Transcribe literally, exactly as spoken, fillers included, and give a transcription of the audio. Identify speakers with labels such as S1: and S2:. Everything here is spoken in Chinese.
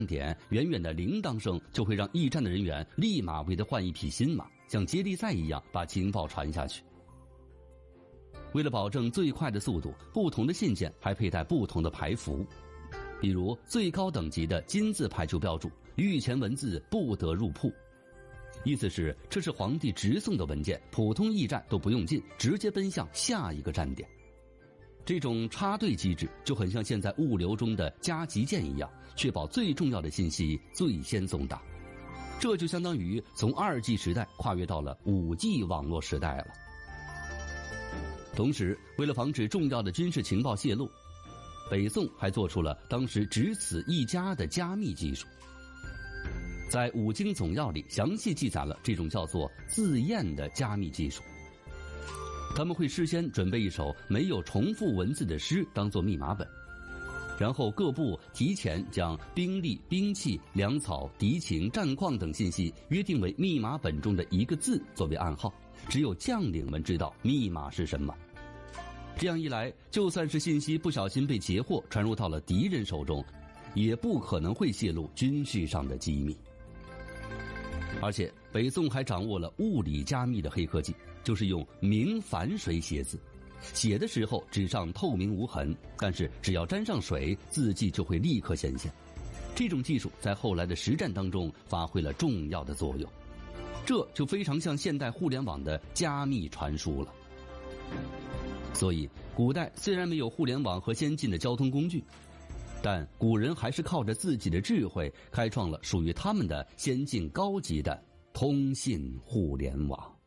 S1: 点，远远的铃铛声就会让驿站的人员立马为他换一匹新马，像接力赛一样把情报传下去。为了保证最快的速度，不同的信件还佩戴不同的牌符，比如最高等级的金字牌就标注御前文字不得入铺，意思是这是皇帝直送的文件，普通驿站都不用进，直接奔向下一个站点。这种插队机制就很像现在物流中的加急件一样，确保最重要的信息最先送达。这就相当于从 二 G 时代跨越到了 五 G 网络时代了。同时，为了防止重要的军事情报泄露，北宋还做出了当时只此一家的加密技术。在《五经总要》里详细记载了这种叫做自验的加密技术。他们会事先准备一首没有重复文字的诗当作密码本，然后各部提前将兵力、兵器、粮草、敌情、战况等信息约定为密码本中的一个字作为暗号，只有将领们知道密码是什么。这样一来，就算是信息不小心被截获传入到了敌人手中，也不可能会泄露军事上的机密。而且北宋还掌握了物理加密的黑科技，就是用明矾水写字，写的时候纸上透明无痕，但是只要沾上水，字迹就会立刻显现。这种技术在后来的实战当中发挥了重要的作用，这就非常像现代互联网的加密传输了。所以古代虽然没有互联网和先进的交通工具，但古人还是靠着自己的智慧开创了属于他们的先进高级的通信互联网。